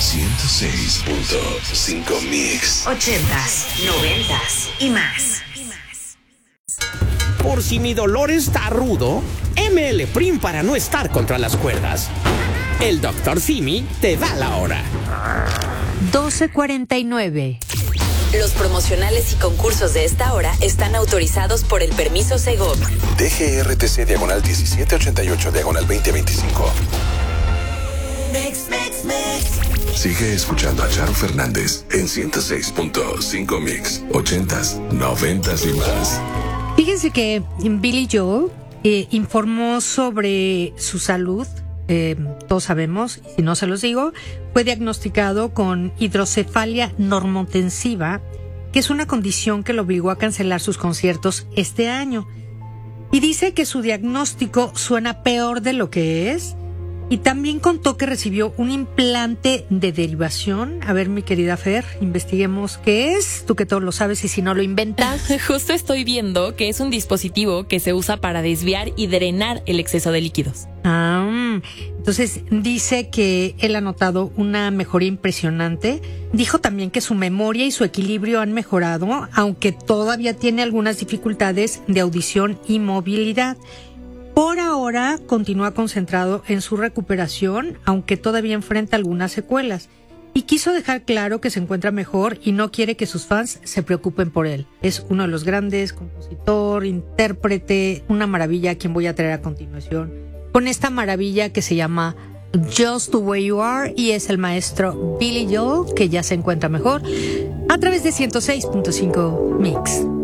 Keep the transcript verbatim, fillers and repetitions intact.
ciento seis punto cinco Mix. Ochentas, noventas y más. Por si mi dolor está rudo, M L Prim para no estar contra las cuerdas. El doctor Simi te da la hora. doce cuarenta y nueve. Los promocionales y concursos de esta hora están autorizados por el permiso Segov. D G R T C diagonal diecisiete ochenta y ocho diagonal veinte veinticinco. Mix, mix, mix. Sigue escuchando a Charo Fernández en ciento seis punto cinco Mix. Ochentas, noventas y más. Fíjense que Billy Joel eh, informó sobre su salud. Eh, todos sabemos, y si no se los digo, fue diagnosticado con hidrocefalia normotensiva, que es una condición que lo obligó a cancelar sus conciertos este año. Y dice que su diagnóstico suena peor de lo que es. Y también contó que recibió un implante de derivación. A ver, mi querida Fer, investiguemos qué es. Tú que todo lo sabes y si no lo inventas. Justo estoy viendo que es un dispositivo que se usa para desviar y drenar el exceso de líquidos. Ah, entonces dice que él ha notado una mejoría impresionante. Dijo también que su memoria y su equilibrio han mejorado, aunque todavía tiene algunas dificultades de audición y movilidad. Por ahora continúa concentrado en su recuperación, aunque todavía enfrenta algunas secuelas. Y quiso dejar claro que se encuentra mejor y no quiere que sus fans se preocupen por él. Es uno de los grandes, compositor, intérprete, una maravilla a quien voy a traer a continuación, con esta maravilla que se llama Just the Way You Are, y es el maestro Billy Joel, que ya se encuentra mejor, a través de ciento seis punto cinco Mix.